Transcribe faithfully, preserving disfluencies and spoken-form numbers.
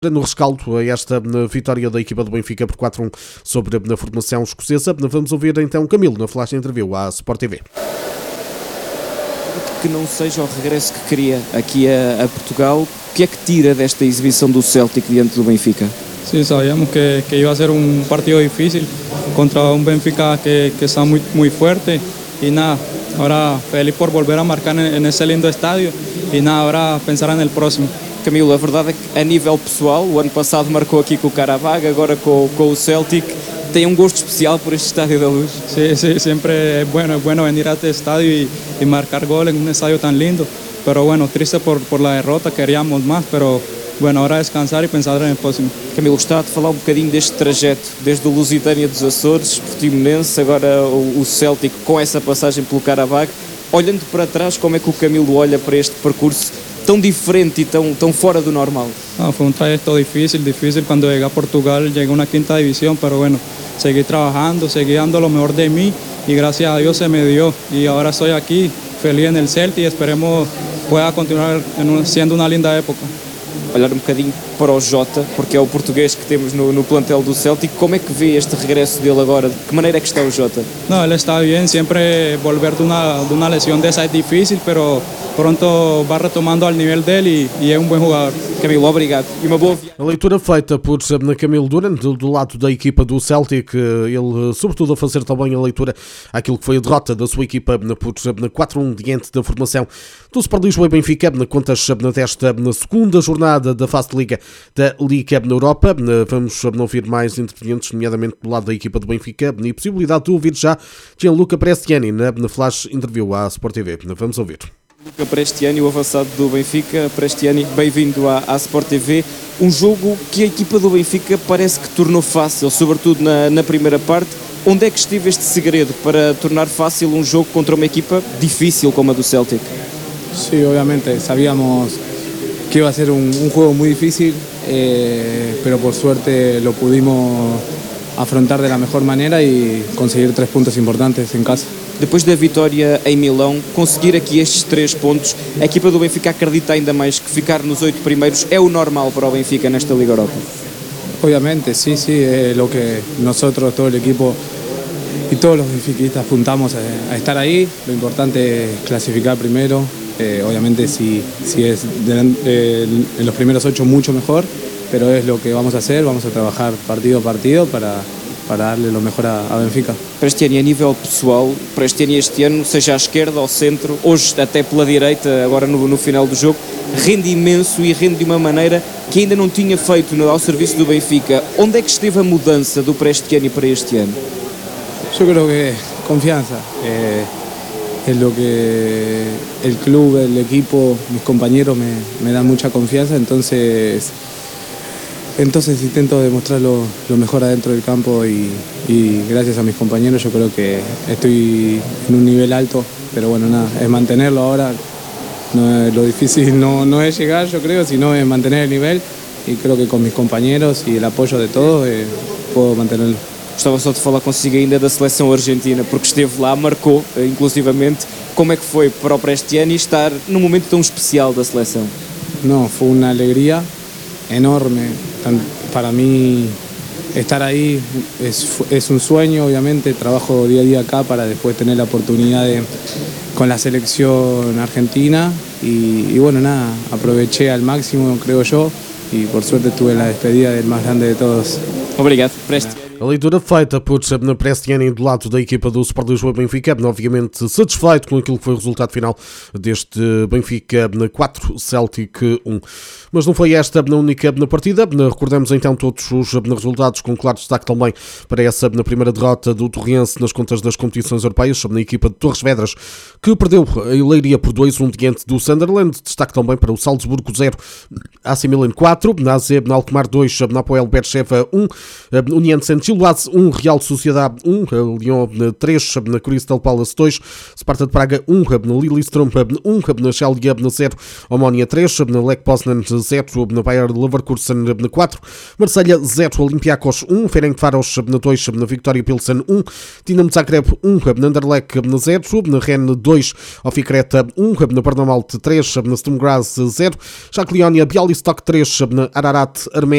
No rescaldo a esta vitória da equipa do Benfica por quatro a um sobre a formação escocesa, vamos ouvir então Camilo na flash interview à Sport T V. Que não seja o regresso que queria aqui a, a Portugal, o que é que tira desta exibição do Celtic diante do Benfica? Sí, sabíamos que, que iba a ser un partido difícil contra un Benfica que, que está muy, muy fuerte y nada, ahora feliz por volver a marcar en, en ese lindo estadio y nada, ahora pensar en el próximo. Camilo, a verdade é que a nível pessoal, o ano passado marcou aqui com o Qarabag, agora com, com o Celtic, tem um gosto especial por este Estádio da Luz. Sí, sí, siempre es bueno, es bueno venir a este estadio y, y marcar gol en un estadio tan lindo, pero bueno, triste por, por la derrota, queríamos más, pero bueno, ahora descansar y pensar en el próximo. Camilo, está a falar um bocadinho deste trajeto, desde o Lusitânia dos Açores, Portimonense, agora o, o Celtic com essa passagem pelo Qarabag. Olhando para trás, como é que o Camilo olha para este percurso tão diferente y tão, tão fuera do normal? Ah, fue un trayecto difícil, difícil. Cuando llegué a Portugal llegué a una quinta división, pero bueno, seguí trabajando, seguí dando lo mejor de mí y gracias a Dios se me dio. Y ahora estoy aquí, feliz en el Celtic y esperemos pueda continuar en un, siendo una linda época. Olhar um bocadinho para o Jota, porque é o português que temos no, no plantel do Celtic, como é que vê este regresso dele agora? De que maneira é que está o Jota? No, él está bien, siempre volver de una, de una lesión de esa es difícil, pero pronto va retomando al nivel de él y, y es un buen jugador. Camilo, obrigado e uma boa viagem. A leitura feita por Camilo Duran, do, do lado da equipa do Celtic, ele sobretudo a fazer também a leitura àquilo que foi a derrota da sua equipa por quatro a um diante da formação do Sport Lisboa e Benfica, contas desta segunda jornada da fase de Liga da Liga na Europa. Vamos ouvir mais intervenientes, nomeadamente do lado da equipa do Benfica, e possibilidade de ouvir já Gianluca Prestiani na flash interview à Sport T V. Vamos ouvir. Luca Prestiani, o avançado do Benfica. Prestiani, bem-vindo à, à Sport T V. Um jogo que a equipa do Benfica parece que tornou fácil, sobretudo na, na primeira parte. Onde é que esteve este segredo para tornar fácil um jogo contra uma equipa difícil como a do Celtic? Sí, obviamente, sabíamos que iba a ser un, un juego muy difícil, eh, pero por suerte lo pudimos afrontar de la mejor manera y conseguir tres puntos importantes en casa. Depois da vitória em Milão, conseguir aqui estes três pontos, a equipa do Benfica acredita ainda mais que ficar nos oito primeiros é o normal para o Benfica nesta Liga Europa? Obviamente, sí, sí, es lo que nosotros, todo el equipo y todos los benfiquistas apuntamos a, a estar ahí. Lo importante es clasificar primero. Eh, obviamente si, si es de, eh, en los primeros ocho mucho mejor, pero es lo que vamos a hacer, vamos a trabajar partido a partido para, para darle lo mejor a, a Benfica. Prestiani, a nível pessoal, Prestiani este ano, seja à esquerda, ao centro, hoje até pela direita, agora no, no final do jogo, rende imenso e rende de uma maneira que ainda não tinha feito no, ao serviço do Benfica. Onde é que esteve a mudança do Prestiani para este ano? Yo creo que confianza. Eh, es lo que el club, el equipo, mis compañeros me, me dan mucha confianza, entonces entonces intento demostrar lo, lo mejor adentro del campo y, y gracias a mis compañeros yo creo que estoy en un nivel alto, pero bueno, nada, es mantenerlo ahora. No, lo difícil no, no es llegar, yo creo, sino es mantener el nivel y creo que con mis compañeros y el apoyo de todos eh, puedo mantenerlo. Gostava só de falar consigo ainda da seleção argentina, porque esteve lá, marcou, inclusivamente. Como é que foi para o Prestiani estar num momento tão especial da seleção? No, fue una alegría enorme. Para mí estar ahí es, es un sueño, obviamente. Trabajo día a día acá para después tener la oportunidad de, con la selección argentina. Y, y bueno, nada, aproveché al máximo, creo yo. E por suerte tuve la despedida del más grande de todos. Obrigado, Prestiani. A leitura feita por Prestiani do lado da equipa do Sport Lisboa e Benfica, obviamente satisfeito com aquilo que foi o resultado final deste Benfica quatro, Celtic um. Mas não foi esta na única na partida. Recordamos então todos os resultados, com claro destaque também para essa na primeira derrota do Torrense nas contas das competições europeias, na equipa de Torres Vedras, que perdeu a Leiria por dois a um diante do Sunderland. Destaque também para o Salzburgo zero, A C Milan quatro, na A Z Alkmaar dois, Napoel Beersheva um, União de Saint Gilbás um, Real Sociedade um, Lyon três, Crystal Palace dois, Sparta de Praga um, Lillestrøm um, Schalke zero, Omonia três, Lech Poznan zero, Bayer Leverkusen quatro, Marselha zero, Olympiacos um, Ferencváros dois, Victoria Pilsen um, Dinamo Zagreb um, Anderlecht zero, Rennes dois, Oficreta um, Pernambuco três, Sturm Graz zero, Shakhtar Bialystok três, Ararat Arménia